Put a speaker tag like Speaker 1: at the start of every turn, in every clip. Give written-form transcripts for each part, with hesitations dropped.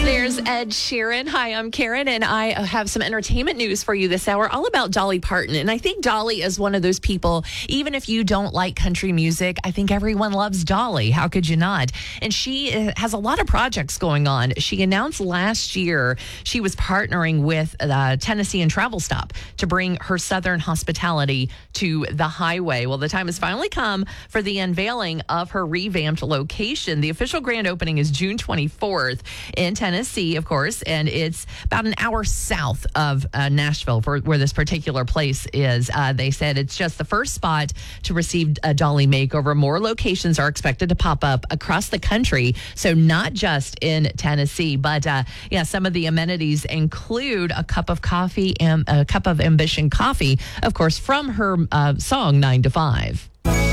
Speaker 1: There's Ed Sheeran. Hi, I'm Karen, and I have some entertainment news for you this hour, all about Dolly Parton. And I think Dolly is one of those people, even if you don't like country music, I think everyone loves Dolly. How could you not? And she has a lot of projects going on. She announced last year she was partnering with Tennessee and Travel Stop to bring her Southern hospitality to the highway. Well, the time has finally come for the unveiling of her revamped location. The official grand opening is June 24th in Tennessee, of course, and it's about an hour south of Nashville where this particular place is. They said it's just the first spot to receive a Dolly makeover. More locations are expected to pop up across the country, so not just in Tennessee, but some of the amenities include a cup of coffee and a cup of Ambition coffee, of course, from her song 9 to 5.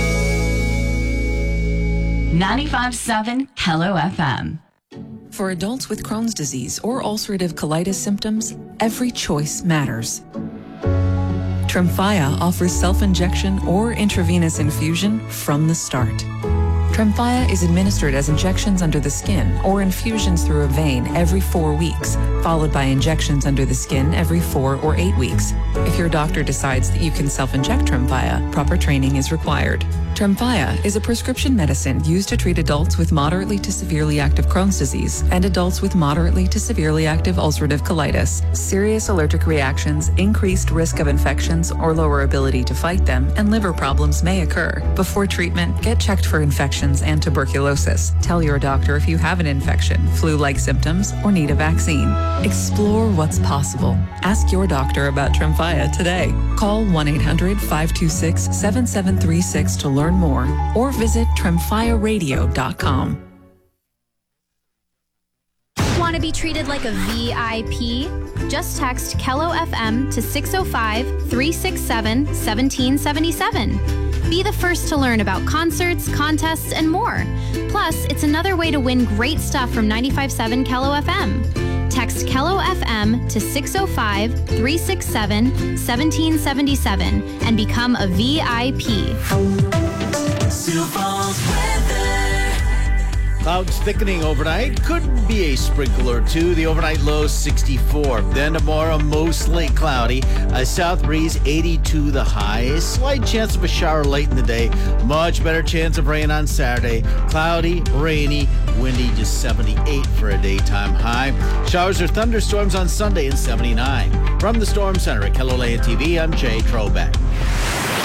Speaker 2: 95.7 Hello FM.
Speaker 3: For adults with Crohn's disease or ulcerative colitis symptoms, every choice matters. Tremfya offers self-injection or intravenous infusion from the start. Tremfya is administered as injections under the skin or infusions through a vein every 4 weeks, followed by injections under the skin every 4 or 8 weeks. If your doctor decides that you can self-inject Tremfya, proper training is required. Tremfya is a prescription medicine used to treat adults with moderately to severely active Crohn's disease and adults with moderately to severely active ulcerative colitis. Serious allergic reactions, increased risk of infections or lower ability to fight them, and liver problems may occur. Before treatment, get checked for infections and tuberculosis. Tell your doctor if you have an infection, flu-like symptoms, or need a vaccine. Explore what's possible. Ask your doctor about Tremfya today. Call 1-800-526-7736 to learn more, or visit tremfyaradio.com.
Speaker 4: Want to be treated like a VIP? Just text Kello FM to 605-367-1777. Be the first to learn about concerts, contests, and more. Plus, it's another way to win great stuff from 95.7 Kello FM. Text Kello FM to 605-367-1777 and become a VIP.
Speaker 5: Sioux Falls weather. Clouds thickening overnight. Could be a sprinkle or two. The overnight low 64. Then tomorrow mostly cloudy. A south breeze 82 the high. A slight chance of a shower late in the day. Much better chance of rain on Saturday. Cloudy, rainy, windy, just 78 for a daytime high. Showers or thunderstorms on Sunday and 79. From the Storm Center at KELOLAND TV, I'm Jay Trobeck.